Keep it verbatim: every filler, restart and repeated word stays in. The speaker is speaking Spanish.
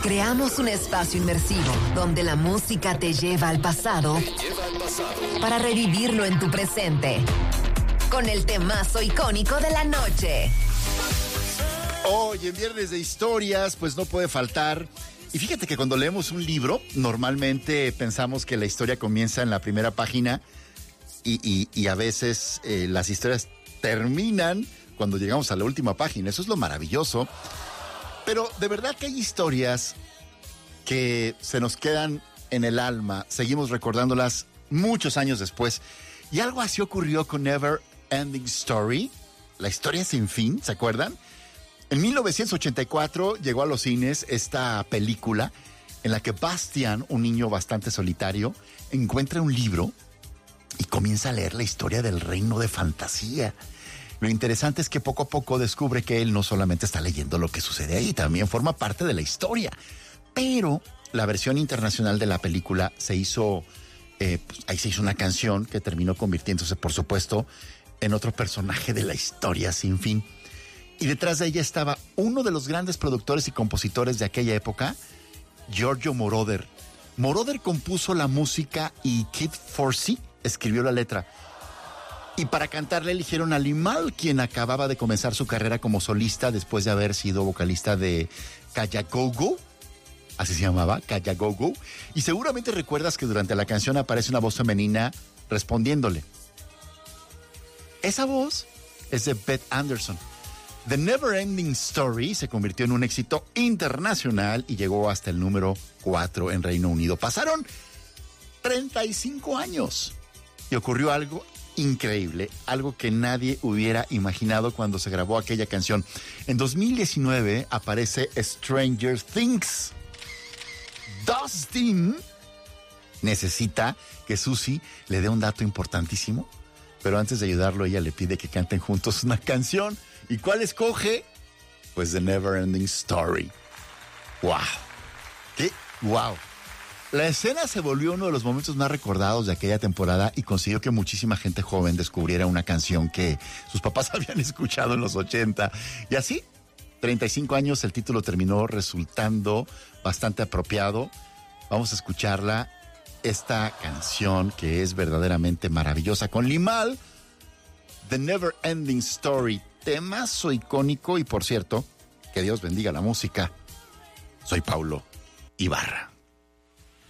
Creamos un espacio inmersivo donde la música te lleva al pasado, Te lleva al pasado. para revivirlo en tu presente. Con el temazo icónico de la noche. Hoy en Viernes de Historias, pues no puede faltar. Y fíjate que cuando leemos un libro, normalmente pensamos que la historia comienza en la primera página y, y, y a veces eh, las historias terminan cuando llegamos a la última página. Eso es lo maravilloso. Pero de verdad que hay historias que se nos quedan en el alma, seguimos recordándolas muchos años después. Y algo así ocurrió con Never Ending Story, la historia sin fin, ¿se acuerdan? En mil novecientos ochenta y cuatro llegó a los cines esta película en la que Bastian, un niño bastante solitario, encuentra un libro y comienza a leer la historia del reino de fantasía. Lo interesante es que poco a poco descubre que él no solamente está leyendo lo que sucede ahí, también forma parte de la historia. Pero la versión internacional de la película se hizo, eh, pues, ahí se hizo una canción que terminó convirtiéndose, por supuesto, en otro personaje de la historia sin fin. Y detrás de ella estaba uno de los grandes productores y compositores de aquella época, Giorgio Moroder. Moroder compuso la música y Kid Forsey escribió la letra. Y para cantarle eligieron a Limahl, quien acababa de comenzar su carrera como solista después de haber sido vocalista de Kajagoogoo, así se llamaba, Kajagoogoo. Y seguramente recuerdas que durante la canción aparece una voz femenina respondiéndole. Esa voz es de Beth Anderson. The Never Ending Story se convirtió en un éxito internacional y llegó hasta el número cuatro en Reino Unido. Pasaron treinta y cinco años y ocurrió algo increíble, algo que nadie hubiera imaginado cuando se grabó aquella canción. En dos mil diecinueve aparece Stranger Things. Dustin necesita que Susie le dé un dato importantísimo, pero antes de ayudarlo ella le pide que canten juntos una canción. ¿Y cuál escoge? Pues The Never Ending Story. ¡Wow! ¡Qué wow! La escena se volvió uno de los momentos más recordados de aquella temporada y consiguió que muchísima gente joven descubriera una canción que sus papás habían escuchado en los ochenta. Y así, treinta y cinco años, el título terminó resultando bastante apropiado. Vamos a escucharla, esta canción que es verdaderamente maravillosa, con Limahl, The Never Ending Story, temazo icónico. Y por cierto, que Dios bendiga la música. Soy Paulo Ibarra.